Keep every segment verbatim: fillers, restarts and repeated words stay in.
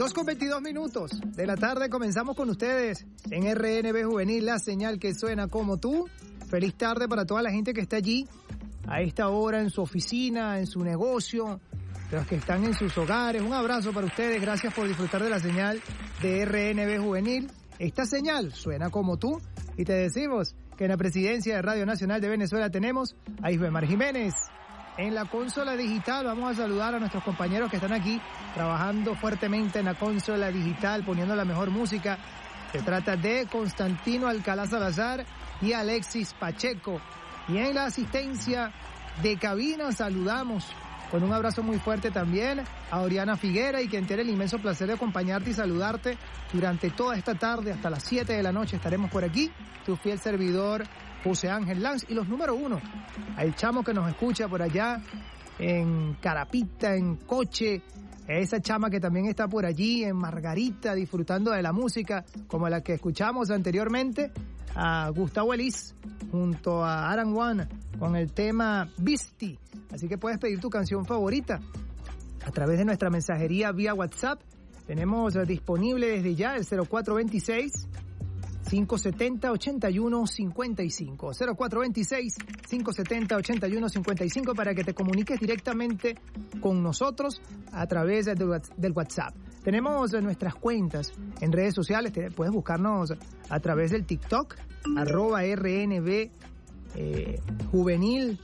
dos con veintidós minutos de la tarde comenzamos con ustedes en R N B Juvenil, la señal que suena como tú. Feliz tarde para toda la gente que está allí a esta hora en su oficina, en su negocio, los que están en sus hogares. Un abrazo para ustedes, gracias por disfrutar de la señal de R N B Juvenil. Esta señal suena como tú y te decimos que en la presidencia de Radio Nacional de Venezuela tenemos a Isbemar Jiménez. En la consola digital vamos a saludar a nuestros compañeros que están aquí trabajando fuertemente en la consola digital, poniendo la mejor música. Se trata de Constantino Alcalá Salazar y Alexis Pacheco. Y en la asistencia de cabina saludamos con un abrazo muy fuerte también a Oriana Figuera, y quien tiene el inmenso placer de acompañarte y saludarte durante toda esta tarde hasta las siete de la noche. Estaremos por aquí, tu fiel servidor José Ángel Lanz, y los número uno, al chamo que nos escucha por allá en Carapita, en Coche, esa chama que también está por allí en Margarita disfrutando de la música como la que escuchamos anteriormente, a Gustavo Elis junto a Aran One con el tema Visti. Así que puedes pedir tu canción favorita a través de nuestra mensajería vía WhatsApp. Tenemos disponible desde ya el cero cuatro dos seis, cinco siete cero, ocho uno cinco cinco, cero cuatro dos seis, cinco siete cero, ocho uno cinco cinco, para que te comuniques directamente con nosotros a través de, del WhatsApp. Tenemos nuestras cuentas en redes sociales, te, puedes buscarnos a través del TikTok, arroba R N B eh, Juvenil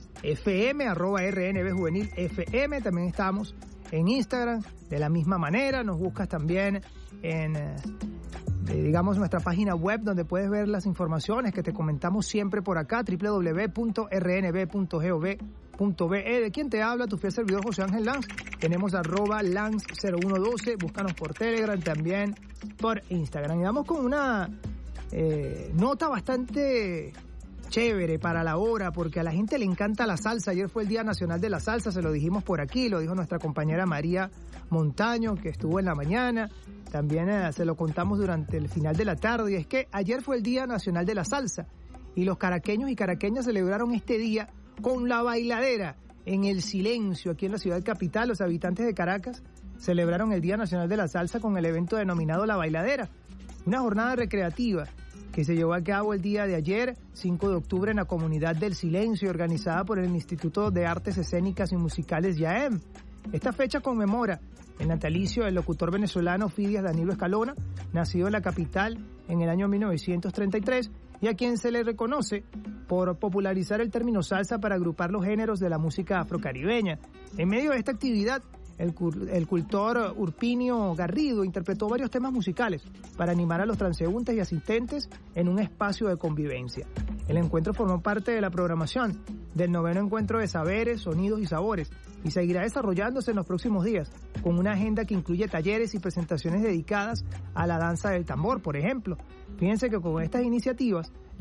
F M, arroba R N B Juvenil F M. También estamos en Instagram de la misma manera. Nos buscas también en eh, digamos nuestra página web, donde puedes ver las informaciones que te comentamos siempre por acá, doble u doble u doble u punto r n b punto gov punto b e. De quien te habla, tu fiel servidor José Ángel Lanz. Tenemos arroba Lanz cero uno doce, búscanos por Telegram, también por Instagram. Y vamos con una eh, nota bastante chévere para la hora, porque a la gente le encanta la salsa. Ayer fue el Día Nacional de la Salsa, se lo dijimos por aquí, lo dijo nuestra compañera María Montaño, que estuvo en la mañana. También eh, se lo contamos durante el final de la tarde, y es que ayer fue el Día Nacional de la Salsa, y los caraqueños y caraqueñas celebraron este día con la bailadera en el silencio. Aquí en la ciudad capital, los habitantes de Caracas celebraron el Día Nacional de la Salsa con el evento denominado La Bailadera, una jornada recreativa que se llevó a cabo el día de ayer, cinco de octubre, en la comunidad del Silencio, organizada por el Instituto de Artes Escénicas y Musicales Y A E M. Esta fecha conmemora el natalicio del locutor venezolano Fidias Danilo Escalona, nacido en la capital en el año mil novecientos treinta y tres, y a quien se le reconoce por popularizar el término salsa para agrupar los géneros de la música afrocaribeña. En medio de esta actividad, el, el cultor Urpinio Garrido interpretó varios temas musicales para animar a los transeúntes y asistentes en un espacio de convivencia. El encuentro formó parte de la programación del noveno encuentro de saberes, sonidos y sabores, y seguirá desarrollándose en los próximos días, con una agenda que incluye talleres y presentaciones dedicadas a la danza del tambor, por ejemplo. Fíjense que con estas iniciativas